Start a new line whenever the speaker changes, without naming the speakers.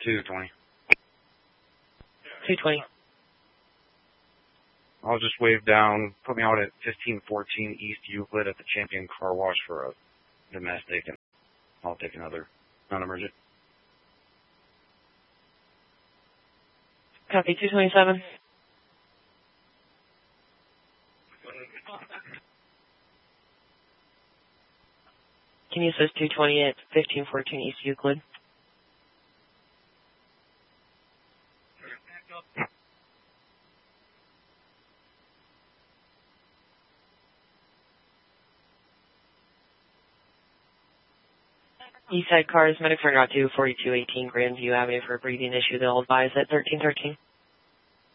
220.
220.
I'll just wave down, put me out at 1514 East Euclid at the Champion Car Wash for a domestic, and I'll take another non-emergent.
Copy, 227. Can you assist 220 at 1514 East Euclid? Eastside cars, medics are not due 4218 Grandview Avenue for a breathing issue. They'll advise at 1313.